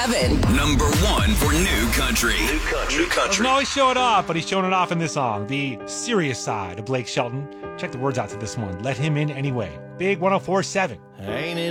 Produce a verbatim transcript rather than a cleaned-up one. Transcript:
seven. Number one for new country. New country. New Doesn't country. always show it off, but he's showing it off in this song. The serious side of Blake Shelton. Check the words out to this one. Let him in anyway. Big one oh four point seven. Ain't it